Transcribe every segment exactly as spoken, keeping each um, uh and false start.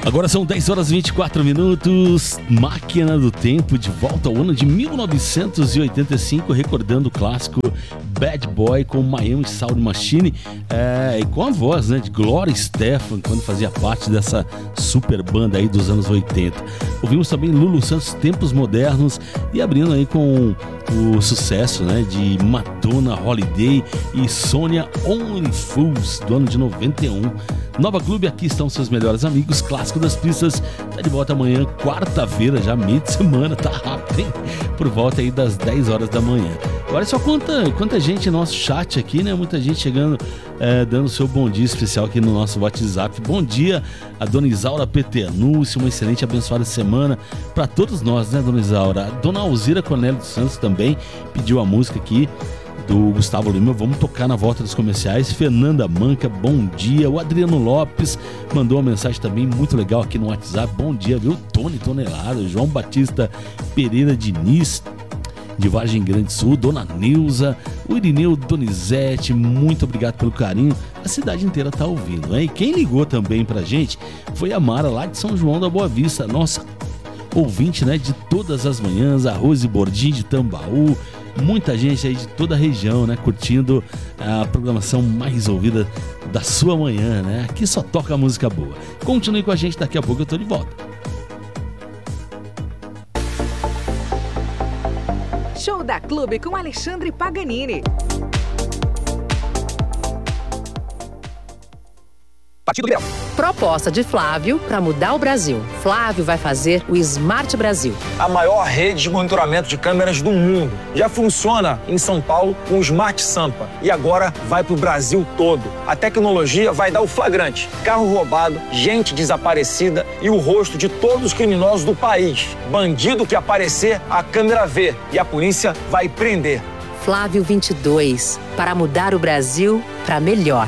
Agora são dez horas e vinte e quatro minutos, Máquina do Tempo, de volta ao ano de mil novecentos e oitenta e cinco, recordando o clássico Bad Boy com Miami Sound Machine, é, e com a voz, né, de Gloria Estefan, quando fazia parte dessa super banda aí dos anos oitenta. Ouvimos também Lulu Santos, Tempos Modernos, e abrindo aí com o sucesso, né, de Madonna, Holiday e Sônia, Only Fools, do ano de noventa e um. Nova Clube, aqui estão seus melhores amigos, clássico das pistas, tá de volta amanhã, quarta-feira, já meio de semana, tá rápido, hein? Por volta aí das dez horas da manhã. Olha só quanta, quanta gente no nosso chat aqui, né? Muita gente chegando, é, dando seu bom dia especial aqui no nosso WhatsApp. Bom dia a Dona Isaura Petenúcio, uma excelente e abençoada semana para todos nós, né, Dona Isaura? A Dona Alzira Cornélio dos Santos também pediu a música aqui do Gustavo Lima, vamos tocar na volta dos comerciais. Fernanda Manca, bom dia. O Adriano Lopes mandou uma mensagem também muito legal aqui no WhatsApp, bom dia, viu? Tony Tonelado, João Batista Pereira Diniz, de Vargem Grande do Sul, Dona Neuza, o Irineu Donizete, muito obrigado pelo carinho, a cidade inteira tá ouvindo, hein? E quem ligou também pra gente foi a Mara, lá de São João da Boa Vista, nossa ouvinte, né, de todas as manhãs, a Rose Bordim de Tambaú, muita gente aí de toda a região, né, curtindo a programação mais ouvida da sua manhã, né? Aqui só toca música boa. Continue com a gente, daqui a pouco eu tô de volta. Show da Clube com Alexandre Paganini. Partido Liberal. Proposta de Flávio para mudar o Brasil. Flávio vai fazer o Smart Brasil. A maior rede de monitoramento de câmeras do mundo. Já funciona em São Paulo com o Smart Sampa. E agora vai para o Brasil todo. A tecnologia vai dar o flagrante. Carro roubado, gente desaparecida e o rosto de todos os criminosos do país. Bandido que aparecer, a câmera vê. E a polícia vai prender. Flávio vinte e dois. Para mudar o Brasil para melhor.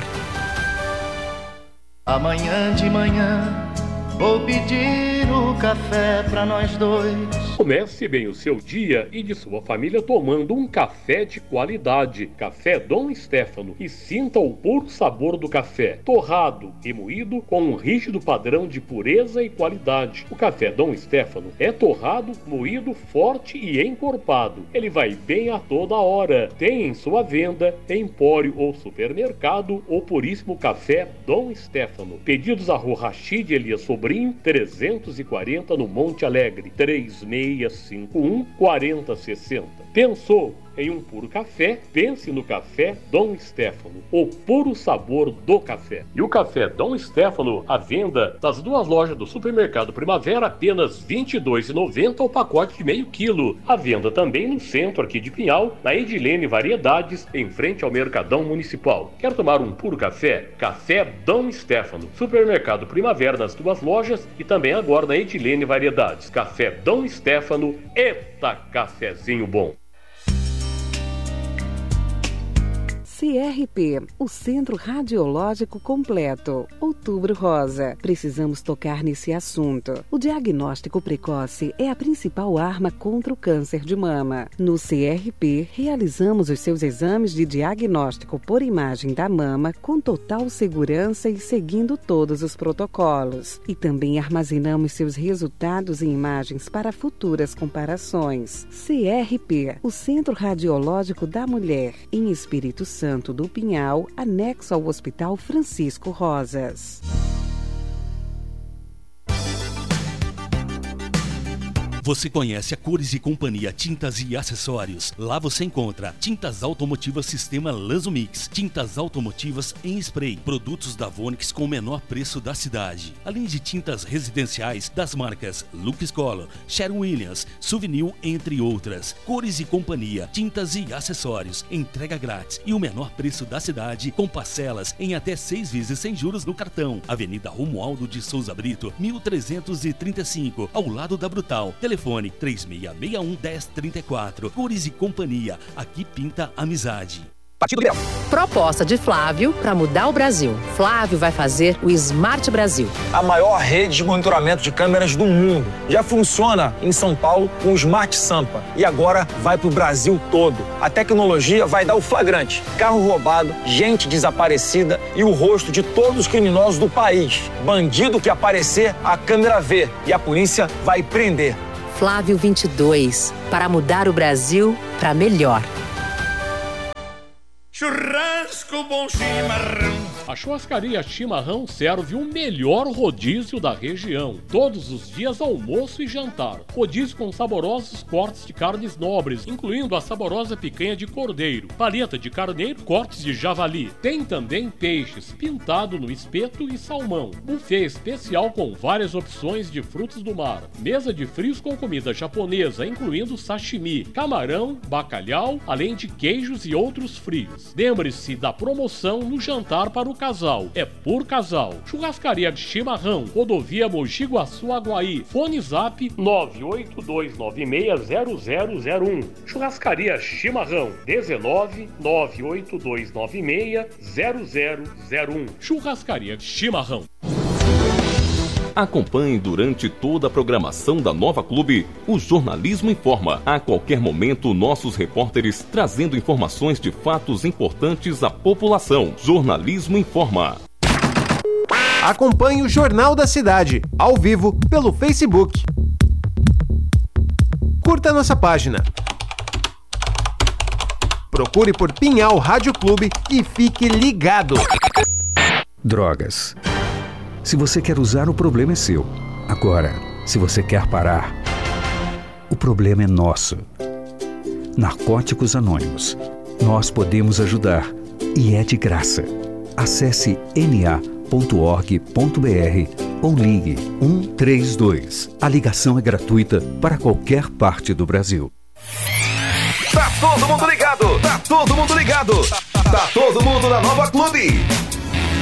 Amanhã de manhã vou pedir o café pra nós dois. Comece bem o seu dia e de sua família tomando um café de qualidade. Café Dom Stefano, e sinta o puro sabor do café, torrado e moído com um rígido padrão de pureza e qualidade. O café Dom Stefano é torrado, moído, forte e encorpado. Ele vai bem a toda hora. Tem em sua venda, empório ou supermercado, o puríssimo café Dom Stefano. Pedidos a Rua Rachid Elias Sobrinho, trezentos e quarenta no Monte Alegre, três seis cinco um, quatro zero seis zero. Pensou em um puro café? Pense no café Dom Stefano, o puro sabor do café. E o café Dom Stefano, à venda nas duas lojas do Supermercado Primavera, apenas vinte e dois reais e noventa centavos ao pacote de meio quilo. À venda também no centro aqui de Pinhal, na Edilene Variedades, em frente ao Mercadão Municipal. Quer tomar um puro café? Café Dom Stefano, Supermercado Primavera nas duas lojas e também agora na Edilene Variedades. Café Dom Stefano, eita cafezinho bom! C R P, o Centro Radiológico Completo. Outubro Rosa. Precisamos tocar nesse assunto. O diagnóstico precoce é a principal arma contra o câncer de mama. No C R P, realizamos os seus exames de diagnóstico por imagem da mama com total segurança e seguindo todos os protocolos. E também armazenamos seus resultados em imagens para futuras comparações. C R P, o Centro Radiológico da Mulher, em Espírito Santo do Pinhal, anexo ao Hospital Francisco Rosas. Você conhece a Cores e Companhia Tintas e Acessórios? Lá você encontra tintas automotivas sistema Lazumix, tintas automotivas em spray, produtos da Vonix com o menor preço da cidade, além de tintas residenciais das marcas Lux Color, Sherwin-Williams, Souvenir, entre outras. Cores e Companhia Tintas e Acessórios, entrega grátis e o menor preço da cidade, com parcelas em até seis vezes sem juros no cartão. Avenida Romualdo de Souza Brito, mil trezentos e trinta e cinco, ao lado da Brutal. Telefone três seis seis um, um zero três quatro. Cores e Companhia, aqui pinta amizade. Partido Liberal. Proposta de Flávio para mudar o Brasil. Flávio vai fazer o Smart Brasil. A maior rede de monitoramento de câmeras do mundo. Já funciona em São Paulo com o Smart Sampa e agora vai para o Brasil todo. A tecnologia vai dar o flagrante. Carro roubado, gente desaparecida e o rosto de todos os criminosos do país. Bandido que aparecer, a câmera vê e a polícia vai prender. Flávio vinte e dois, para mudar o Brasil para melhor. Churrasco, bom chimarrão. A churrascaria Chimarrão serve o melhor rodízio da região. Todos os dias almoço e jantar. Rodízio com saborosos cortes de carnes nobres, incluindo a saborosa picanha de cordeiro, paleta de carneiro, cortes de javali. Tem também peixes, pintado no espeto e salmão. Buffet especial com várias opções de frutos do mar. Mesa de frios com comida japonesa, incluindo sashimi, camarão, bacalhau, além de queijos e outros frios. Lembre-se da promoção no jantar para o casal. É por casal. Churrascaria de Chimarrão, rodovia Mogi Guaçu, Aguaí. Fone Zap nove oito dois nove seis zero zero zero um. Churrascaria Chimarrão dezenove nove oito dois nove seis zero zero zero um. Churrascaria Chimarrão. Acompanhe durante toda a programação da Nova Clube o Jornalismo Informa. A qualquer momento, nossos repórteres trazendo informações de fatos importantes à população. Jornalismo Informa. Acompanhe o Jornal da Cidade, ao vivo, pelo Facebook. Curta nossa página. Procure por Pinhal Rádio Clube e fique ligado. Drogas. Se você quer usar, o problema é seu. Agora, se você quer parar, o problema é nosso. Narcóticos Anônimos. Nós podemos ajudar e é de graça. Acesse n a ponto org ponto b r ou ligue um três dois. A ligação é gratuita para qualquer parte do Brasil. Tá todo mundo ligado! Tá todo mundo ligado! Tá todo mundo na Nova Clube!